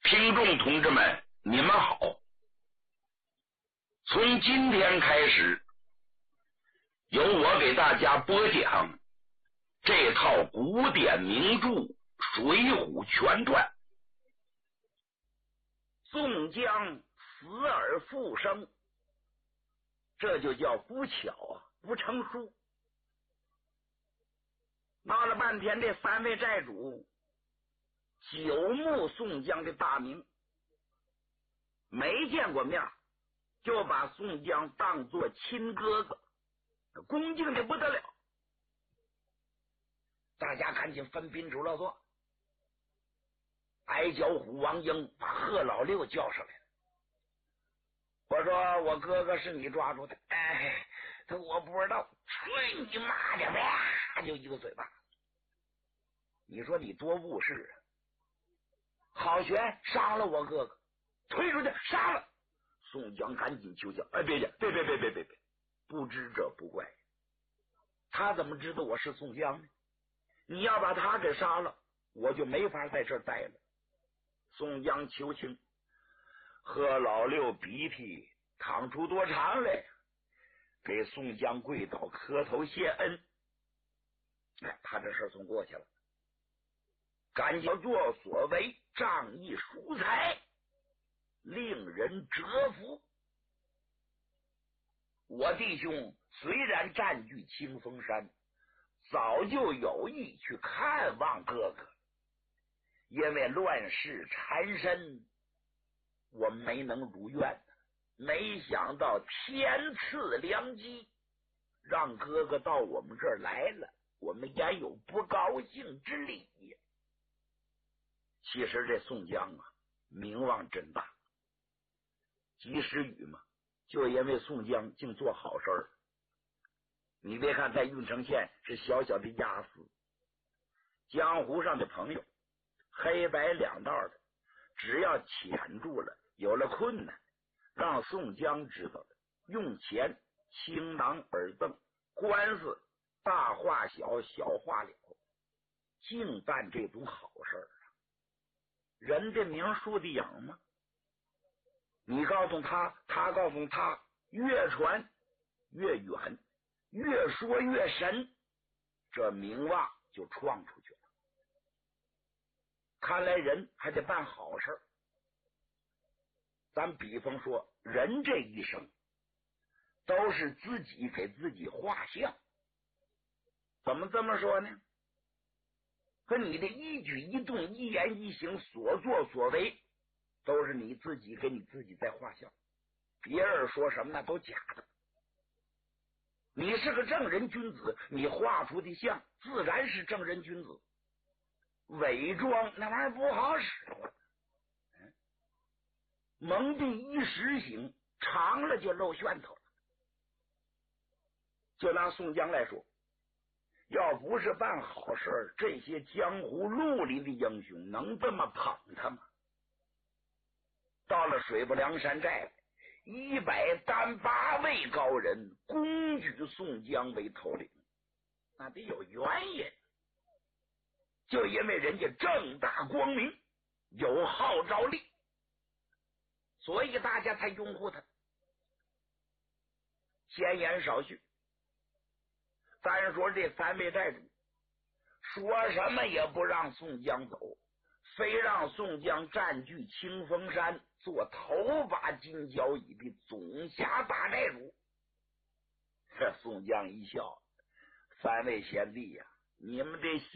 听众同志们，你们好！从今天开始，由我给大家播讲这套古典名著《水浒全传》。宋江死而复生，这就叫不巧啊，不成书。闹了半天，这三位寨主久慕宋江的大名，没见过面，就把宋江当作亲哥哥，恭敬的不得了。大家赶紧分宾主落座。矮脚虎王英把贺老六叫上来了。我说我哥哥是你抓住的。哎，我不知道。去你妈的吧！就一个嘴巴。你说你多误事啊！郝玄杀了我哥哥，推出去杀了。宋江赶紧求教：哎，别，不知者不怪。他怎么知道我是宋江呢？你要把他给杀了，我就没法在这儿待了。宋江求情，贺老六鼻涕淌出多长来，给宋江跪倒磕头谢恩。哎，他这事总过去了。敢叫作所为，仗义疏财，令人折服。我弟兄虽然占据清风山，早就有意去看望哥哥，因为乱世缠身，我没能如愿。没想到天赐良机，让哥哥到我们这儿来了，我们也有不高兴之理。其实这宋江啊，名望真大。及时雨嘛，就因为宋江净做好事儿。你别看在郓城县是小小的押司，江湖上的朋友黑白两道的，只要潜住了，有了困难，让宋江知道了，用钱倾囊而赠，官司大化小，小化了，净办这种好事儿。人的名树的影吗？你告诉他，他告诉他，越传越远，越说越神，这名望就创出去了。看来人还得办好事儿。咱比方说，人这一生都是自己给自己画像。怎么这么说呢？和你的一举一动、一言一行、所作所为，都是你自己给你自己在画像，别人说什么那都假的。你是个正人君子，你画出的像自然是正人君子，伪装那玩意儿不好使。蒙蔽一时行，长了就露炫头了。就拿宋江来说，要不是办好事，这些江湖路里的英雄能这么捧他吗？到了水泊梁山寨，108位高人公举宋江为头领，那得有原因。就因为人家正大光明，有号召力，所以大家才拥护他。闲言少叙，咱说这三位寨主说什么也不让宋江走，非让宋江占据清风山，做头把金交椅的总辖大寨主。宋江一笑：三位贤弟呀，你们这